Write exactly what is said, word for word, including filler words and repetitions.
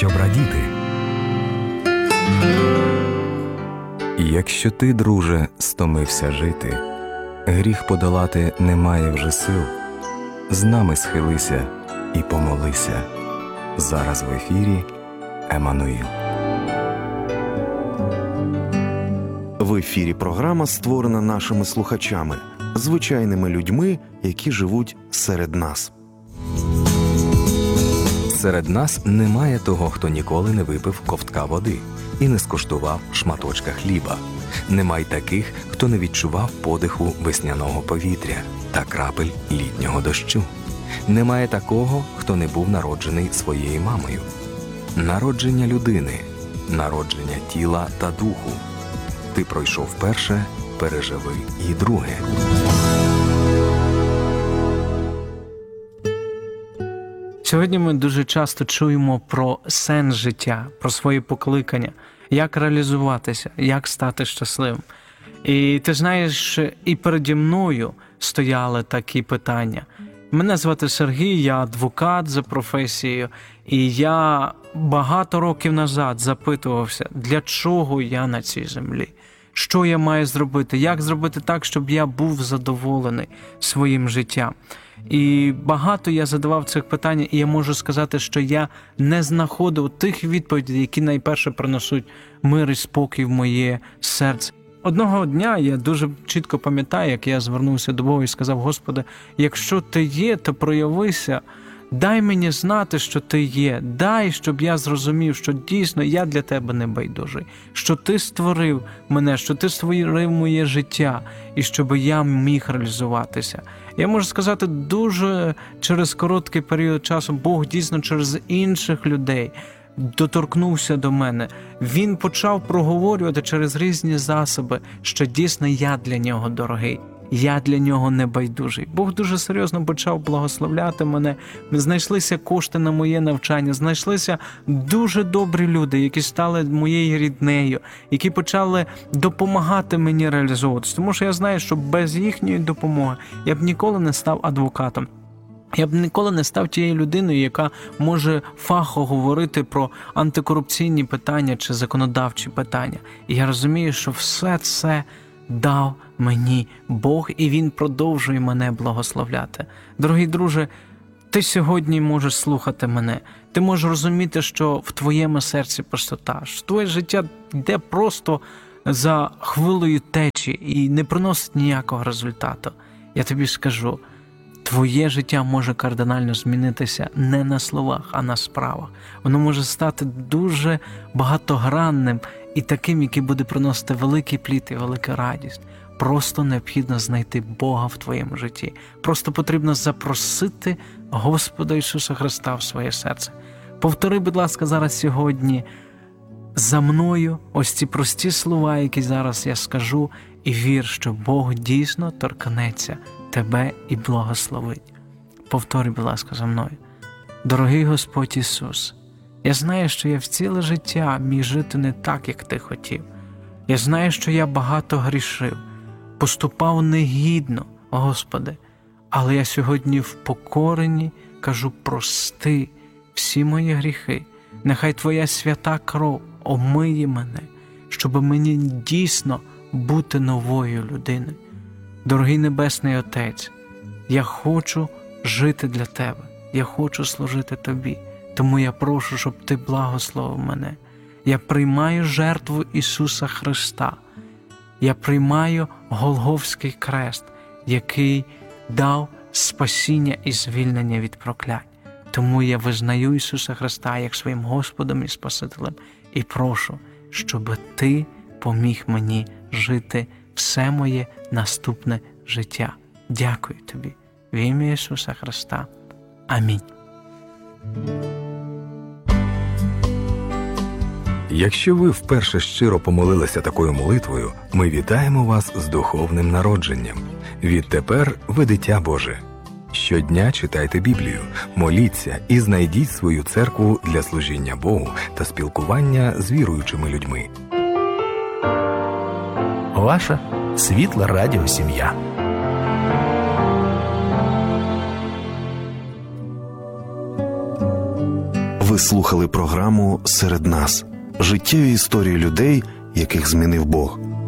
щоб радіти. Якщо ти, друже, стомився жити, гріх подолати немає вже сил, з нами схилися і помолися. Зараз в ефірі Еммануїл. В ефірі програма створена нашими слухачами, звичайними людьми, які живуть серед нас. Серед нас немає того, хто ніколи не випив ковтка води і не скуштував шматочка хліба. Немає таких, хто не відчував подиху весняного повітря та крапель літнього дощу. Немає такого, хто не був народжений своєю мамою. Народження людини, народження тіла та духу. Ти пройшов перше, переживи і друге. Сьогодні ми дуже часто чуємо про сенс життя, про свої покликання, як реалізуватися, як стати щасливим. І ти знаєш, і переді мною стояли такі питання. Мене звати Сергій, я адвокат за професією, і я багато років назад запитувався, для чого я на цій землі, що я маю зробити, як зробити так, щоб я був задоволений своїм життям. І багато я задавав цих питань, і я можу сказати, що я не знаходив тих відповідей, які найперше принесуть мир і спокій в моє серце. Одного дня я дуже чітко пам'ятаю, як я звернувся до Бога і сказав: Господи, якщо Ти є, то проявися, дай мені знати, що Ти є, дай, щоб я зрозумів, що дійсно я для Тебе не байдужий, що Ти створив мене, що Ти створив моє життя, і щоб я міг реалізуватися. Я можу сказати, дуже через короткий період часу Бог дійсно через інших людей доторкнувся до мене. Він почав проговорювати через різні засоби, що дійсно я для нього дорогий. Я для нього не байдужий. Бог дуже серйозно почав благословляти мене. Знайшлися кошти на моє навчання, знайшлися дуже добрі люди, які стали моєю ріднею, які почали допомагати мені реалізовуватися. Тому що я знаю, що без їхньої допомоги я б ніколи не став адвокатом. Я б ніколи не став тією людиною, яка може фахово говорити про антикорупційні питання чи законодавчі питання. І я розумію, що все це дав мені Бог, і Він продовжує мене благословляти. Дорогий друже, ти сьогодні можеш слухати мене. Ти можеш розуміти, що в твоєму серці пустота, що твоє життя йде просто за хвилею течі і не приносить ніякого результату. Я тобі скажу, твоє життя може кардинально змінитися не на словах, а на справах. Воно може стати дуже багатогранним і таким, який буде приносити великий плід і велику радість. Просто необхідно знайти Бога в твоєму житті. Просто потрібно запросити Господа Ісуса Христа в своє серце. Повтори, будь ласка, зараз сьогодні за мною ось ці прості слова, які зараз я скажу, і вір, що Бог дійсно торкнеться тебе і благословить. Повтори, будь ласка, за мною. Дорогий Господь Ісус, я знаю, що я в ціле життя міг жити не так, як Ти хотів. Я знаю, що я багато грішив, поступав негідно, Господи, але я сьогодні в покоренні кажу: прости всі мої гріхи. Нехай Твоя свята кров омиє мене, щоб мені дійсно бути новою людиною. Дорогий Небесний Отець, я хочу жити для Тебе, я хочу служити Тобі, тому я прошу, щоб Ти благословив мене. Я приймаю жертву Ісуса Христа, я приймаю Голгофський хрест, який дав спасіння і звільнення від проклять. Тому я визнаю Ісуса Христа як своїм Господом і Спасителем і прошу, щоб Ти поміг мені жити все моє наступне життя. Дякую Тобі. В ім'я Ісуса Христа. Амінь. Якщо ви вперше щиро помолилися такою молитвою, ми вітаємо вас з духовним народженням. Відтепер ви дитя Боже. Щодня читайте Біблію, моліться і знайдіть свою церкву для служіння Богу та спілкування з віруючими людьми. Ваша світла радіосім'я. Ви слухали програму «Серед нас» – життєві історії людей, яких змінив Бог.